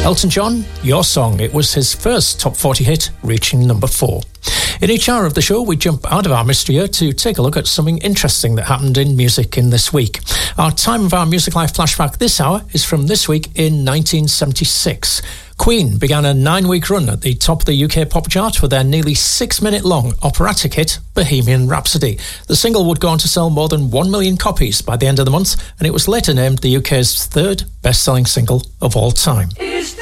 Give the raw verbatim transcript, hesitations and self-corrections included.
Elton John, Your Song. It was his first top forty hit, reaching number four. In each hour of the show, we jump out of our mystery year to take a look at something interesting that happened in music in this week. Our Time of Our Music Life flashback this hour is from this week in nineteen seventy-six. Queen began a nine-week run at the top of the U K pop chart with their nearly six-minute-long operatic hit, Bohemian Rhapsody. The single would go on to sell more than one million copies by the end of the month, and it was later named the U K's third best-selling single of all time.